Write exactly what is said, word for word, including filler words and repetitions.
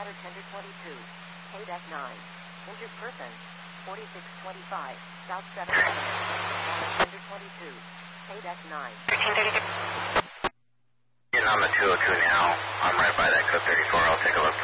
Ladder Tender twenty-two. K nine. Injured person. forty-six twenty-five. South seven seven. Ladder Tender twenty-two. K nine. Getting on the two oh two now. I'm right by that code thirty-four. I'll take a look.